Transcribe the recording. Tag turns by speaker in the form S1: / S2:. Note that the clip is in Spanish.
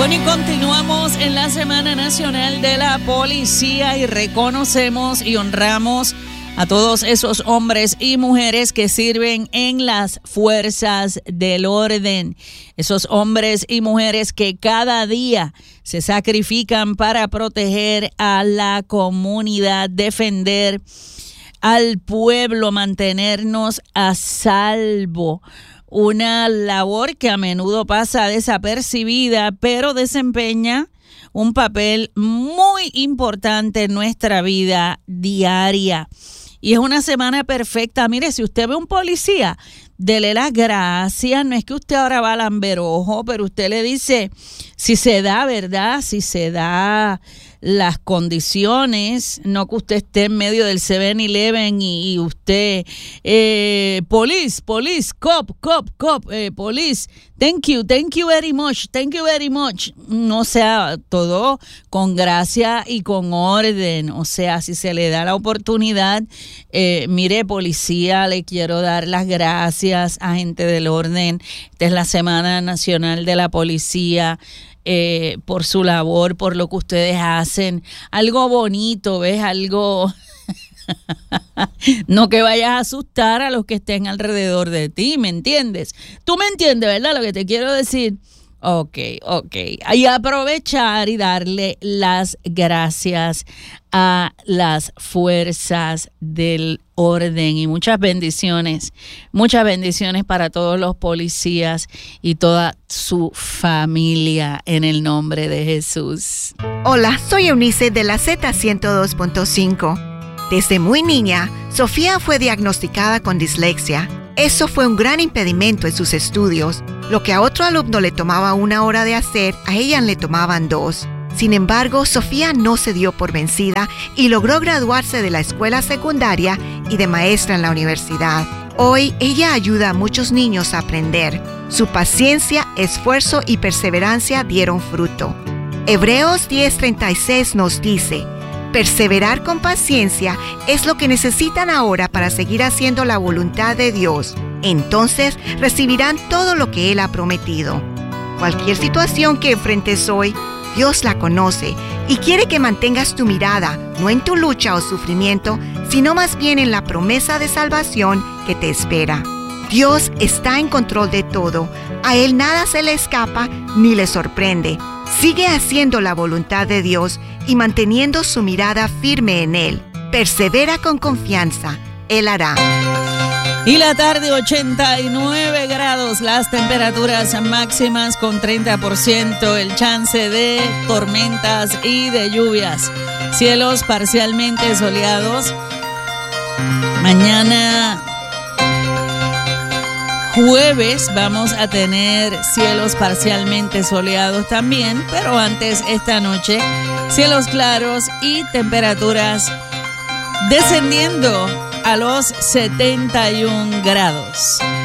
S1: Bueno, y continuamos en la Semana Nacional de la Policía y reconocemos y honramos a todos esos hombres y mujeres que sirven en las fuerzas del orden. Esos hombres y mujeres que cada día se sacrifican para proteger a la comunidad, defender al pueblo, mantenernos a salvo. Una labor que a menudo pasa desapercibida, pero desempeña un papel muy importante en nuestra vida diaria. Y es una semana perfecta. Mire, si usted ve un policía, dele las gracias. No es que usted ahora va a lamber ojo, pero usted le dice, si se da, ¿verdad? Si se da las condiciones, no que usted esté en medio del 7-Eleven y usted, police, cop, police, thank you very much. No sea todo con gracia y con orden. O sea, si se le da la oportunidad, mire, policía, le quiero dar las gracias, agente del orden. Esta es la Semana Nacional de la Policía. Por su labor, por lo que ustedes hacen, algo bonito, ¿ves? Algo no que vayas a asustar a los que estén alrededor de ti, ¿me entiendes? Tú me entiendes, ¿verdad? Lo que te quiero decir. Ok. Y aprovechar y darle las gracias a las fuerzas del orden y muchas bendiciones para todos los policías y toda su familia en el nombre de Jesús.
S2: Hola, soy Eunice de la Z102.5. Desde muy niña, Sofía fue diagnosticada con dislexia. Eso fue un gran impedimento en sus estudios. Lo que a otro alumno le tomaba 1 hora de hacer, a ella le tomaban 2. Sin embargo, Sofía no se dio por vencida y logró graduarse de la escuela secundaria y de maestra en la universidad. Hoy, ella ayuda a muchos niños a aprender. Su paciencia, esfuerzo y perseverancia dieron fruto. Hebreos 10:36 nos dice: perseverar con paciencia es lo que necesitan ahora para seguir haciendo la voluntad de Dios. Entonces recibirán todo lo que Él ha prometido. Cualquier situación que enfrentes hoy, Dios la conoce y quiere que mantengas tu mirada no en tu lucha o sufrimiento, sino más bien en la promesa de salvación que te espera. Dios está en control de todo. A Él nada se le escapa ni le sorprende. Sigue haciendo la voluntad de Dios y manteniendo su mirada firme en Él. Persevera con confianza. Él hará.
S1: Y la tarde, 89 grados, las temperaturas máximas con 30%, el chance de tormentas y de lluvias. Cielos parcialmente soleados. Mañana jueves vamos a tener cielos parcialmente soleados también, pero antes esta noche cielos claros y temperaturas descendiendo a los 71 grados.